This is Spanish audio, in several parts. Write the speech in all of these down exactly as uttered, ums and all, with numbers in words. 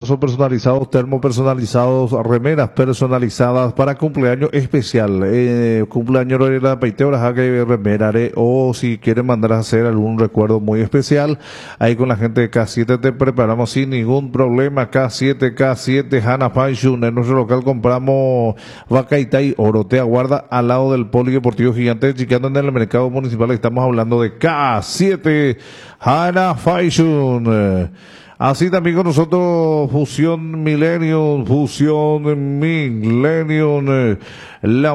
vasos personalizados, termos personalizados, remeras personalizadas para cumpleaños especial. Eh, cumpleaños de la Paite Horas que remerare, o si quieren mandar a hacer algún recuerdo muy especial, ahí con la gente de K siete te preparamos sin ningún problema. K siete, K siete, Hana Fashion. En nuestro local compramos Vacaitay, Oro, te aguarda al lado del Polideportivo Gigante de Chicano en el mercado municipal. Estamos hablando de K siete, Hana Fashion. Así también con nosotros Fusión Millennium, Fusión Millennium, la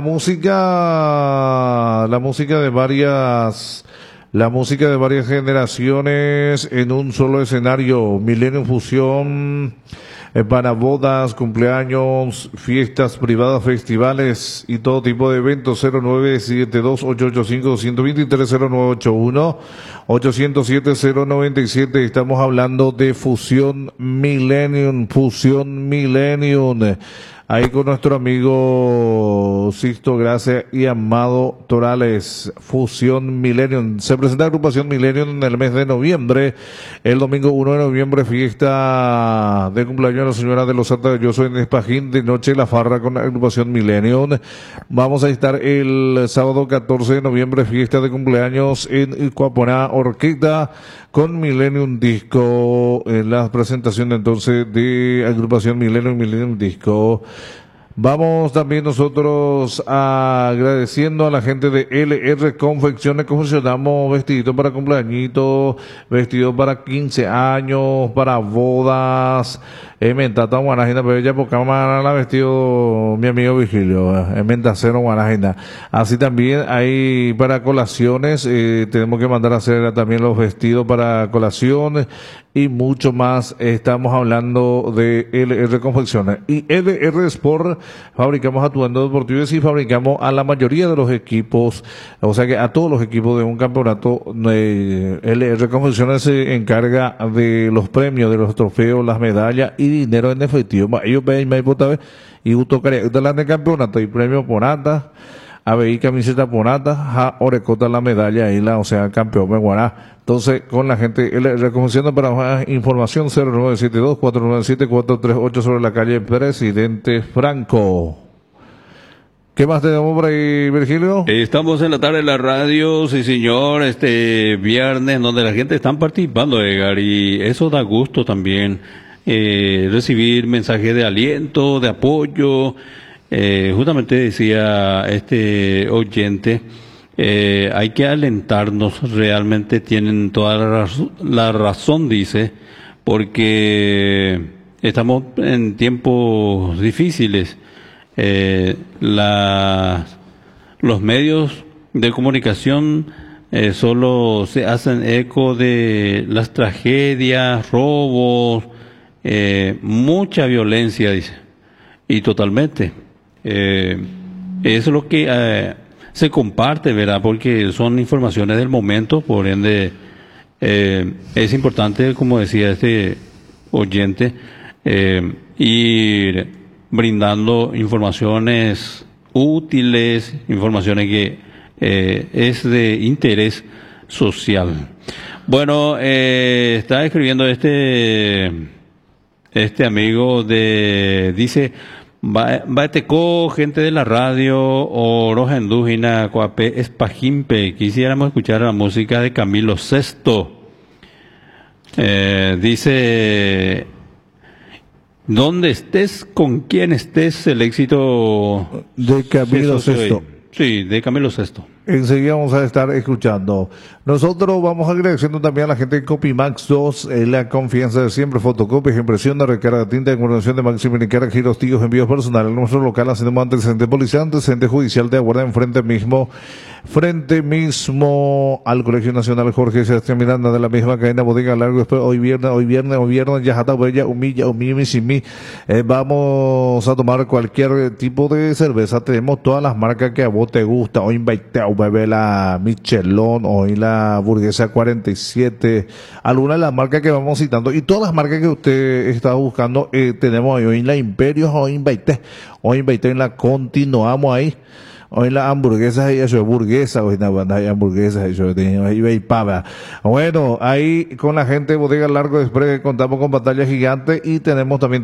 música, la música de varias, la música de varias generaciones en un solo escenario. Millennium Fusión, eh, para bodas, cumpleaños, fiestas privadas, festivales y todo tipo de eventos. Cero nueve siete dos ocho ocho cinco dos dos tres, cero nueve ocho uno ocho cero siete cero nueve siete. Estamos hablando de Fusión Millennium, Fusión Millennium. Ahí con nuestro amigo Sixto Gracia y Amado Torales, Fusión Millennium. Se presenta la agrupación Millennium en el mes de noviembre. El domingo uno de noviembre, fiesta de cumpleaños de la señora de los Santos. Yo soy en Espajín, de noche la farra con la agrupación Millennium. Vamos a estar el sábado catorce de noviembre, fiesta de cumpleaños en Cuaponá, Orquesta con Millennium Disco, en la presentación entonces de agrupación Millennium, Millennium Disco. Vamos también nosotros agradeciendo a la gente de L R Confecciones. Confeccionamos vestiditos para cumpleañitos, vestidos para quince años, para bodas. Eh, mentata guanajina, pero ella porque la vestido mi amigo Vigilio, eh, mentacero guanajina. Así también hay para colaciones, eh, tenemos que mandar a hacer también los vestidos para colaciones y mucho más. Estamos hablando de L R Confecciones y L R Sport. Fabricamos atuendos deportivos y fabricamos a la mayoría de los equipos, o sea que a todos los equipos de un campeonato. eh, L R Confecciones se encarga de los premios, de los trofeos, las medallas y dinero en efectivo. Ellos ven y vez y gusto de campeonato y premio por ata, a ver camiseta por ata, ja orecota la medalla y la, o sea, campeón me guará. Entonces, con la gente, L R Confecciones, para más información, cero nueve siete dos cuatro nueve siete cuatro tres ocho sobre la calle Presidente Franco. ¿Qué más tenemos por ahí, Virgilio? Estamos en la tarde de la radio, sí señor, este viernes, donde la gente está participando, Edgar, y eso da gusto también, eh, recibir mensajes de aliento, de apoyo. Eh, justamente decía este oyente, eh, hay que alentarnos, realmente tienen toda la, raz- la razón, dice, porque estamos en tiempos difíciles. Eh, la, los medios de comunicación eh, solo se hacen eco de las tragedias, robos, eh, mucha violencia, dice, y totalmente. Eh, eso es lo que eh, se comparte, ¿verdad? Porque son informaciones del momento, por ende eh, es importante, como decía este oyente, eh, ir brindando informaciones útiles, informaciones que eh, es de interés social. Bueno, eh, está escribiendo este este amigo de, dice, Baeteco, gente de la radio, Oroja Endúgina, Coapé, Espajimpe, quisiéramos escuchar la música de Camilo Sesto. Eh, dice, donde estés, con quien estés, el éxito de Camilo Sesto. Sí, de Camilo Sesto. Enseguida vamos a estar escuchando. Nosotros vamos agradeciendo también a la gente de Copimax dos, eh, la confianza de siempre, fotocopias, impresión de recarga de tinta, encuadernación de máxima y carga, giros, tíos, envíos personales. En nuestro local hacemos antecedente policial, antecedente judicial de aguarda enfrente mismo, frente mismo al Colegio Nacional Jorge Sebastián Miranda, de la misma cadena Bodega Largo. Después, hoy viernes, hoy viernes, hoy viernes, ya jata bella, humilla, humilla, mi eh, vamos a tomar cualquier tipo de cerveza. Tenemos todas las marcas que a vos te gusta. Hoy invité a bebé la Michelón, hoy la Burguesa cuarenta y siete, algunas de las marcas que vamos citando y todas las marcas que usted está buscando, eh, tenemos hoy en la Imperio, hoy invité, hoy invité en la continuamos ahí. Hoy la hamburguesa y eso es burguesa, hoy la banda de hamburguesas, eso ahí pava. Bueno, ahí con la gente de Bodega Largo, después contamos con Batalla Gigante y tenemos también